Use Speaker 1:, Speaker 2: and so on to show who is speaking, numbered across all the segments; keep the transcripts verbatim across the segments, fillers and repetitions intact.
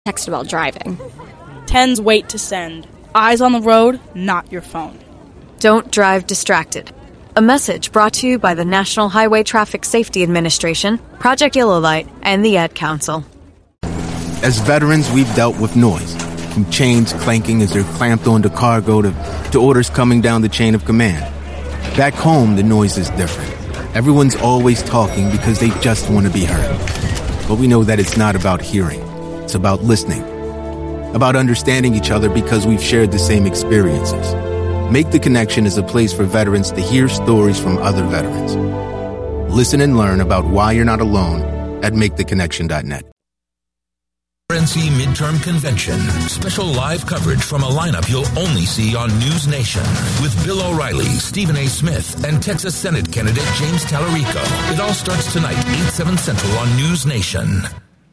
Speaker 1: Text about driving.
Speaker 2: Tens wait to send. Eyes on the road, not your phone.
Speaker 3: Don't drive distracted. A message brought to you by the National Highway Traffic Safety Administration, Project Yellow Light, and the Ad Council.
Speaker 4: As veterans, we've dealt with noise, from chains clanking as they're clamped onto cargo to, to orders coming down the chain of command. Back home, the noise is different. Everyone's always talking because they just want to be heard. But we know that it's not about hearing. It's about listening. About understanding each other because we've shared the same experiences. Make the Connection is a place for veterans to hear stories from other veterans. Listen and learn about why you're not alone at make the connection dot net.
Speaker 5: R N C Midterm Convention. Special live coverage from a lineup you'll only see on News Nation with Bill O'Reilly, Stephen A. Smith, and Texas Senate candidate James Tallarico. It all starts tonight, eight, seven Central on News Nation.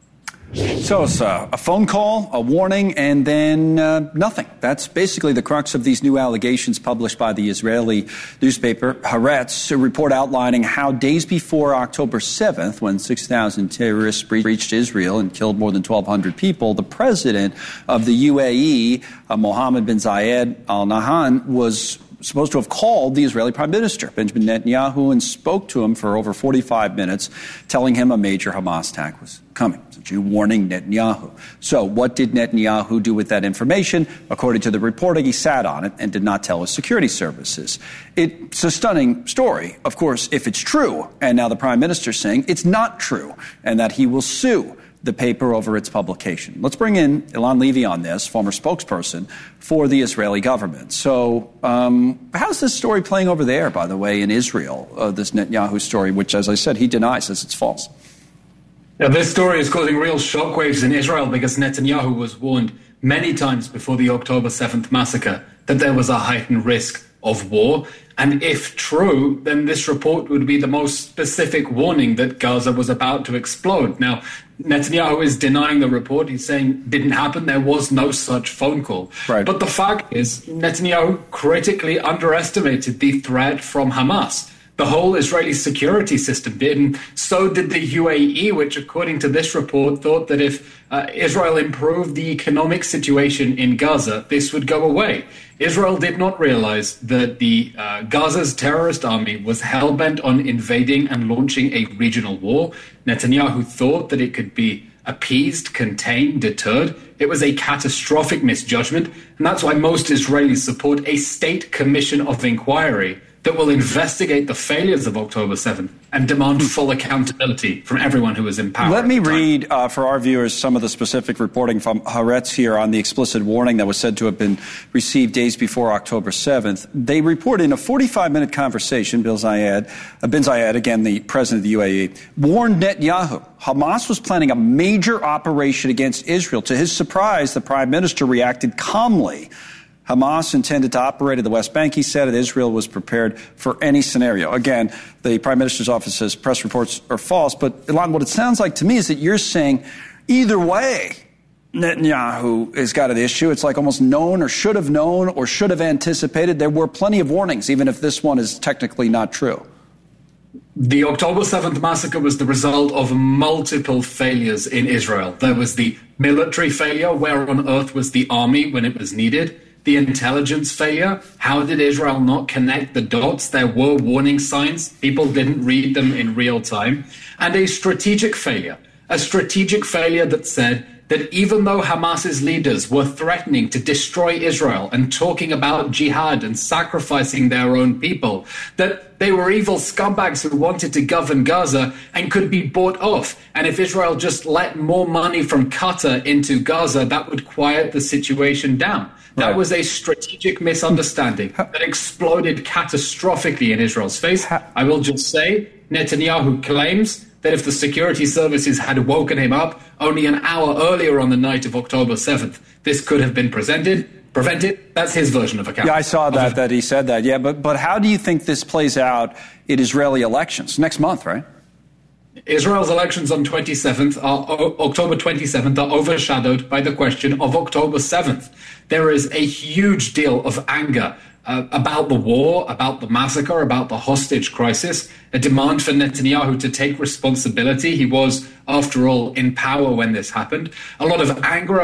Speaker 6: So it's uh, a phone call, a warning, and then uh, nothing. That's basically the crux of these new allegations published by the Israeli newspaper Haaretz, a report outlining how days before October seventh, when six thousand terrorists breached Israel and killed more than twelve hundred people, the president of the U A E, uh, Mohammed bin Zayed Al Nahyan, was supposed to have called the Israeli Prime Minister, Benjamin Netanyahu, and spoke to him for over forty-five minutes, telling him a major Hamas attack was coming, essentially warning Netanyahu. So what did Netanyahu do with that information? According to the reporting, he sat on it and did not tell his security services. It's a stunning story, of course, if it's true. And now the Prime Minister is saying it's not true and that he will sue the paper over its publication. Let's bring in Ilan Levy on this, former spokesperson for the Israeli government. So um, how's this story playing over there, by the way, in Israel, uh, this Netanyahu story, which, as I said, he denies, says it's false?
Speaker 7: Now, this story is causing real shockwaves in Israel because Netanyahu was warned many times before the October seventh massacre that there was a heightened risk of war. And if true, then this report would be the most specific warning that Gaza was about to explode. Now, Netanyahu is denying the report. He's saying it didn't happen. There was no such phone call.
Speaker 6: Right.
Speaker 7: But the fact is, Netanyahu critically underestimated the threat from Hamas. The whole Israeli security system did, and so did the U A E, which, according to this report, thought that if uh, Israel improved the economic situation in Gaza, this would go away. Israel did not realize that the uh, Gaza's terrorist army was hell-bent on invading and launching a regional war. Netanyahu thought that it could be appeased, contained, deterred. It was a catastrophic misjudgment, and that's why most Israelis support a state commission of inquiry that will investigate the failures of October seventh and demand full accountability from everyone who was in power.
Speaker 6: Let me read uh, for our viewers some of the specific reporting from Haaretz here on the explicit warning that was said to have been received days before October seventh. They report in a forty-five minute conversation, Bill Zayed, uh, bin Zayed, again the president of the U A E, warned Netanyahu Hamas was planning a major operation against Israel. To his surprise, the prime minister reacted calmly. Hamas intended to operate at the West Bank, he said, and Israel was prepared for any scenario. Again, the Prime Minister's office says press reports are false. But, Ilan, what it sounds like to me is that you're saying either way, Netanyahu has got an issue. It's like almost known or should have known or should have anticipated. There were plenty of warnings, even if this one is technically not true.
Speaker 7: The October seventh massacre was the result of multiple failures in Israel. There was the military failure. Where on earth was the army when it was needed? The intelligence failure. How did Israel not connect the dots? There were warning signs. People didn't read them in real time. And a strategic failure. A strategic failure that said that even though Hamas's leaders were threatening to destroy Israel and talking about jihad and sacrificing their own people, that they were evil scumbags who wanted to govern Gaza and could be bought off. And if Israel just let more money from Qatar into Gaza, that would quiet the situation down. That was a strategic misunderstanding that exploded catastrophically in Israel's face. I will just say, Netanyahu claims that if the security services had woken him up only an hour earlier on the night of October seventh, this could have been presented, prevented. That's his version of account.
Speaker 6: Yeah, I saw that, that he said that. Yeah, but, but how do you think this plays out in Israeli elections next month, right?
Speaker 7: Israel's elections on twenty-seventh are, October twenty-seventh are overshadowed by the question of October seventh. There is a huge deal of anger uh, about the war, about the massacre, about the hostage crisis, a demand for Netanyahu to take responsibility. He was, after all, in power when this happened. A lot of anger